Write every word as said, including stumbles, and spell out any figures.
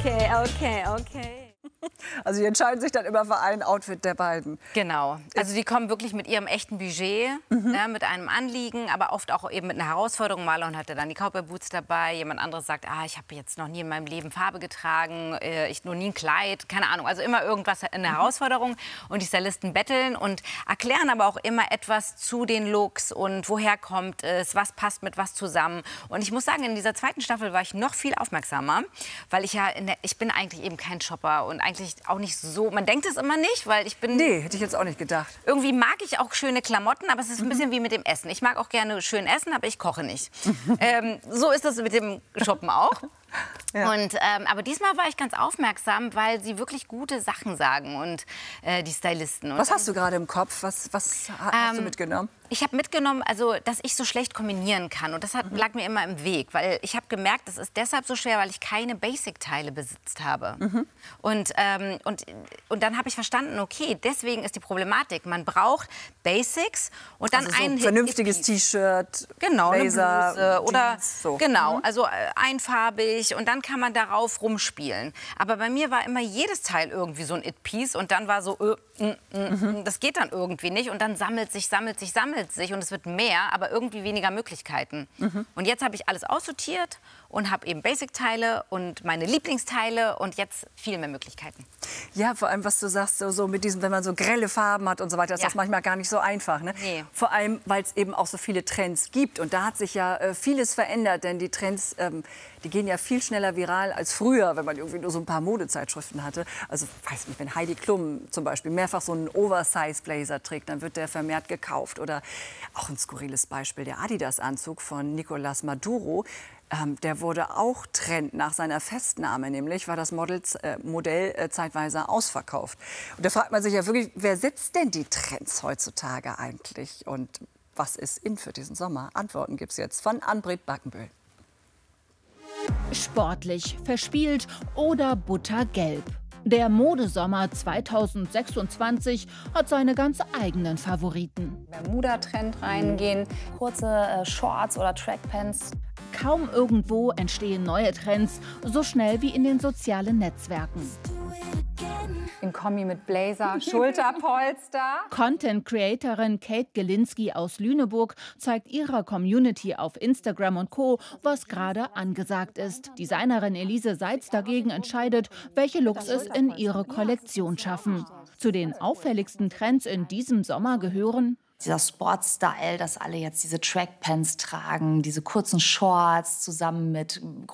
Okay, okay, okay. Also die entscheiden sich dann immer für ein Outfit der beiden. Genau. Also die kommen wirklich mit ihrem echten Budget, mhm. ne, mit einem Anliegen, aber oft auch eben mit einer Herausforderung. Marlon hatte dann die Cowboy Boots dabei. Jemand anderes sagt, ah, ich habe jetzt noch nie in meinem Leben Farbe getragen, äh, ich noch nie ein Kleid, keine Ahnung. Also immer irgendwas, eine mhm. Herausforderung. Und die Stylisten betteln und erklären aber auch immer etwas zu den Looks und woher kommt es, was passt mit was zusammen. Und ich muss sagen, in dieser zweiten Staffel war ich noch viel aufmerksamer, weil ich ja, in der, ich bin eigentlich eben kein Shopper und eigentlich auch nicht so, man denkt es immer nicht, weil ich bin... Nee, hätte ich jetzt auch nicht gedacht. Irgendwie mag ich auch schöne Klamotten, aber es ist ein bisschen wie mit dem Essen. Ich mag auch gerne schön essen, aber ich koche nicht. ähm, so ist das mit dem Shoppen auch. Ja. Und, ähm, aber diesmal war ich ganz aufmerksam, weil sie wirklich gute Sachen sagen und äh, die Stylisten. Und was hast du gerade im Kopf? Was, was hast ähm, du mitgenommen? Ich habe mitgenommen, also, dass ich so schlecht kombinieren kann. Und das hat, mhm. lag mir immer im Weg. Weil ich habe gemerkt, das ist deshalb so schwer, weil ich keine Basic-Teile besitzt habe. Mhm. Und, ähm, und, und dann habe ich verstanden, okay, deswegen ist die Problematik. Man braucht Basics und dann also so ein vernünftiges T-Shirt, genau, Blazer, eine Bluse oder Jeans, so. Genau, mhm. also äh, einfarbig und dann kann man darauf rumspielen. Aber bei mir war immer jedes Teil irgendwie so ein It-Piece und dann war so, äh, mm, mm, mhm. das geht dann irgendwie nicht und dann sammelt sich, sammelt sich, sammelt sich und es wird mehr, aber irgendwie weniger Möglichkeiten. Mhm. Und jetzt habe ich alles aussortiert und habe eben Basic-Teile und meine Lieblingsteile und jetzt viel mehr Möglichkeiten. Ja, vor allem, was du sagst, so, so mit diesem, wenn man so grelle Farben hat und so weiter, ist ja. das manchmal gar nicht so einfach. Ne? Nee. Vor allem, weil es eben auch so viele Trends gibt. Und da hat sich ja äh, vieles verändert, denn die Trends, ähm, die gehen ja viel schneller viral als früher, wenn man irgendwie nur so ein paar Modezeitschriften hatte. Also, weiß nicht, wenn Heidi Klum zum Beispiel mehrfach so einen Oversize-Blazer trägt, dann wird der vermehrt gekauft. Oder auch ein skurriles Beispiel, der Adidas-Anzug von Nicolas Maduro. Ähm, der wurde auch Trend nach seiner Festnahme, nämlich war das Model, äh, Modell äh, zeitweise ausverkauft. Und da fragt man sich ja wirklich, wer setzt denn die Trends heutzutage eigentlich? Und was ist in für diesen Sommer? Antworten gibt es jetzt von Ann-Britt Backenbühl. Sportlich, verspielt oder buttergelb. Der Modesommer zweitausendsechsundzwanzig hat seine ganz eigenen Favoriten. Bermuda-Trend reingehen, kurze äh, Shorts oder Trackpants. Kaum irgendwo entstehen neue Trends, so schnell wie in den sozialen Netzwerken. In Kombi mit Blazer, Schulterpolster. Content-Creatorin Kate Gelinski aus Lüneburg zeigt ihrer Community auf Instagram und Co., was gerade angesagt ist. Designerin Elise Seitz dagegen entscheidet, welche Looks es in ihre Kollektion schaffen. Zu den auffälligsten Trends in diesem Sommer gehören dieser Sportstyle, dass alle jetzt diese Trackpants tragen, diese kurzen Shorts zusammen mit